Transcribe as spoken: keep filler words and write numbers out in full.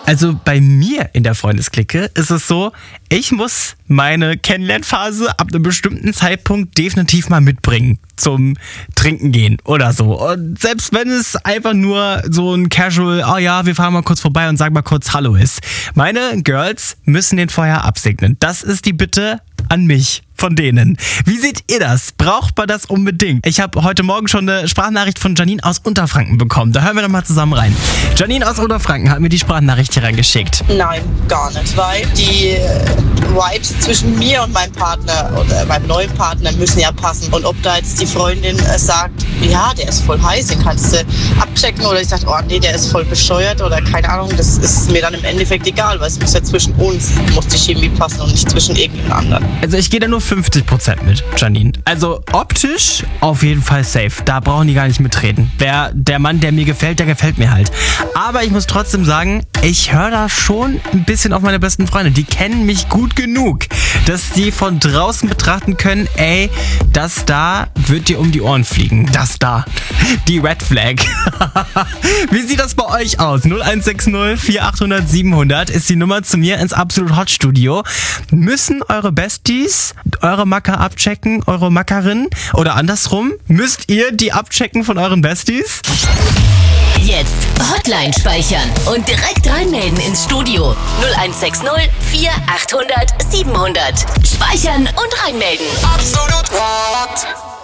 Also bei mir in der Freundesklicke ist es so, ich muss meine Kennenlernphase ab einem bestimmten Zeitpunkt definitiv mal mitbringen zum Trinken gehen oder so. Und selbst wenn es einfach nur so ein Casual, oh ja, wir fahren mal kurz vorbei und sagen mal kurz Hallo ist. Meine Girls müssen den vorher absegnen. Das ist die Bitte an mich von denen. Wie seht ihr das? Braucht man das unbedingt? Ich habe heute Morgen schon eine Sprachnachricht von Janine aus Unterfranken bekommen. Da hören wir doch mal zusammen rein. Janine aus Unterfranken hat mir die Sprachnachricht hier reingeschickt. Nein, gar nicht, weil die Vibes zwischen mir und meinem Partner oder meinem neuen Partner müssen ja passen. Und ob da jetzt die Freundin äh, sagt, ja, der ist voll heiß, den kannst du abchecken, oder ich sage, oh nee, der ist voll bescheuert oder keine Ahnung, das ist mir dann im Endeffekt egal, weil es muss ja zwischen uns, muss die Chemie passen und nicht zwischen irgendeinem anderen. Also ich gehe da nur fünfzig Prozent mit, Janine. Also optisch auf jeden Fall safe. Da brauchen die gar nicht mitreden. Wer, der Mann, der mir gefällt, der gefällt mir halt. Aber ich muss trotzdem sagen, ich höre da schon ein bisschen auf meine besten Freunde. Die kennen mich gut genug, dass die von draußen betrachten können, ey, das da wird dir um die Ohren fliegen. Das da. Die Red Flag. Wie sieht das bei euch aus? null eins sechs null vier acht null null sieben null null ist die Nummer zu mir ins Absolut Hot Studio. Müssen eure Besties eure Macker abchecken, eure Mackerinnen? Oder andersrum, müsst ihr die abchecken von euren Besties? Jetzt Hotline speichern und direkt reinmelden ins Studio. null eins sechs null vier acht null null sieben null null. Speichern und reinmelden. Absolut Hot.